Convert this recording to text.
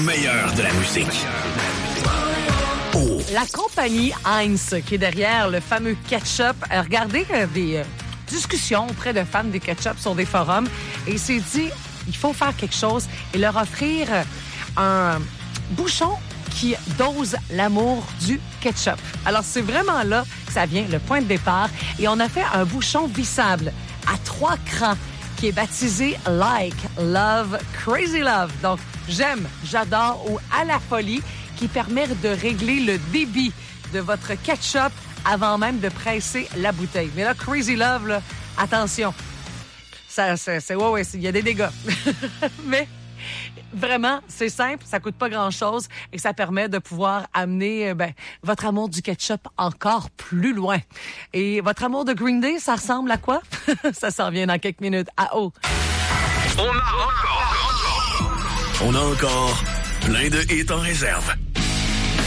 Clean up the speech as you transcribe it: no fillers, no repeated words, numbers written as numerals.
meilleur de la musique. Oh. La compagnie Heinz, qui est derrière le fameux ketchup, a regardé des discussions auprès de fans des ketchup sur des forums et s'est dit, il faut faire quelque chose et leur offrir un bouchon qui dose l'amour du ketchup. Alors, c'est vraiment là que ça vient, le point de départ. Et on a fait un bouchon vissable à 3 crans qui est baptisé Like Love Crazy Love. Donc, j'aime, j'adore ou à la folie, qui permet de régler le débit de votre ketchup avant même de presser la bouteille. Mais là, Crazy Love, là, attention, ouais, il y a des dégâts. Mais vraiment, c'est simple, ça coûte pas grand-chose et ça permet de pouvoir amener votre amour du ketchup encore plus loin. Et votre amour de Green Day, ça ressemble à quoi? Ça s'en vient dans quelques minutes. À haut. On a encore plein de hits en réserve.